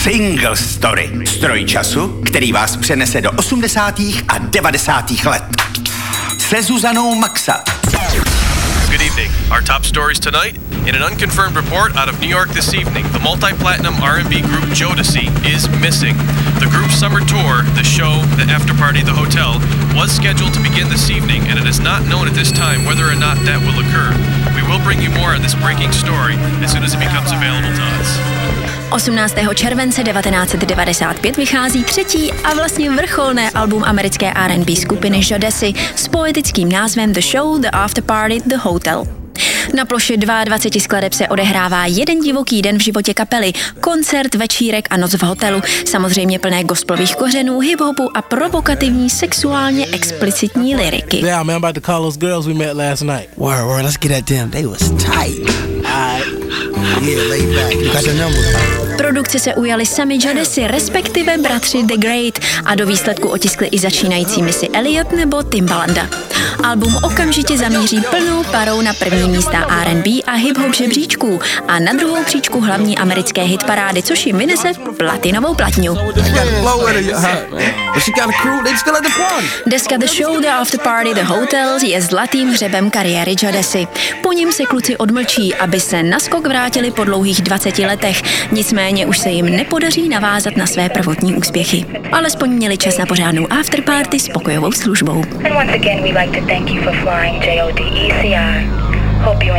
Single Story. Stroj času, který vás přenese do 80. a 90. let. Se Zuzanou Maxa. Good evening. Our top stories tonight. In an unconfirmed report out of New York this evening, the multi-platinum R&B group Jodeci is missing. The group's summer tour, the show, the after party, the hotel, was scheduled to begin this evening, and it is not known at this time whether or not that will occur. We will bring you more on this breaking story as soon as it becomes available to us. 18. července 1995 vychází třetí a vlastně vrcholné album americké R&B skupiny Jodeci s poetickým názvem The Show, The After Party, The Hotel. Na ploše 22 skladeb se odehrává jeden divoký den v životě kapely, koncert, večírek a noc v hotelu, samozřejmě plné gospelových kořenů, hip-hopu a provokativní sexuálně explicitní lyriky. Yeah, man, I'm about to call those girls we met last night. Word, let's get at them. They was tight. Yeah, lay back. You got the number. Produkce se ujali sami Jodeci, respektive bratři The Great, a do výsledku otiskli i začínající Missy Elliott nebo Timbalanda. Album okamžitě zamíří plnou parou na první místa R&B a hip-hop žebříčků a na druhou příčku hlavní americké hitparády, což jim vynese platinovou platňu. Deska The Show, The After Party, The Hotel je zlatým hřebem kariéry Jodeci. Po něm se kluci odmlčí, aby se naskok vrátili po dlouhých 20 letech. Nicméně už se jim nepodaří navázat na své prvotní úspěchy. Alespoň měli čas na pořádnou afterparty s pokojovou službou.